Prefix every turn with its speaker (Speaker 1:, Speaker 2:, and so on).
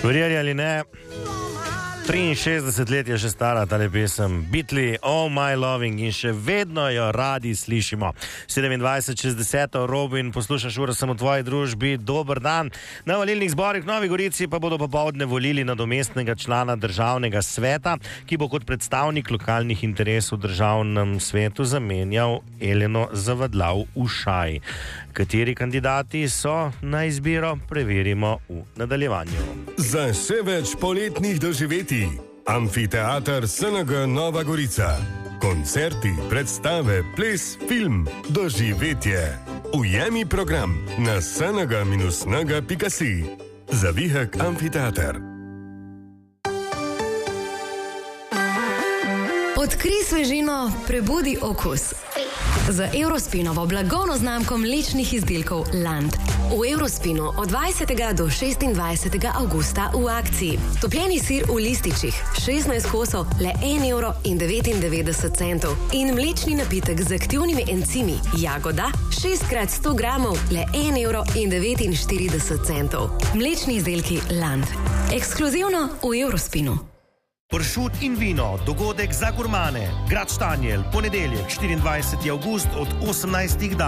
Speaker 1: Verjeli ali ne, 63 let je že stara ta pesem, Beatles, Oh My Loving, in še vedno jo radi slišimo. 27:60, Robin, poslušaš Uro sem v tvoji družbi, dober dan. Na volilnih zborih v Novi Gorici pa bodo popoldne volili nadomestnega člana državnega sveta, ki bo kot predstavnik lokalnih interesov v državnem svetu zamenjal Eleno Zavadlav Ušaj. Kateri kandidati so na izbiro, preverimo v nadaljevanju.
Speaker 2: Za še več poletnih doživetij Amfiteater SNG Nova Gorica. Koncerti, predstave, ples, film, doživetje. Ujemi program na sng-nga.si. Zavihek Amfiteater.
Speaker 3: Odkrij svežino, prebudi okus. Z Eurospinovo blagovno znamko mlečnih izdelkov Land. V Eurospinu od 20. do 26. avgusta v akciji. Topljeni sir v lističih, 16 kosov, le 1,99 € in mlečni napitek z aktivnimi encimi Jagoda, 6x100 gramov, le 1,49 €. Mlečni izdelki Land. Ekskluzivno v Eurospinu.
Speaker 1: Pršut in vino, dogodek za gurmane, Grad Štanjel, ponedeljek, 24. avgust od 18.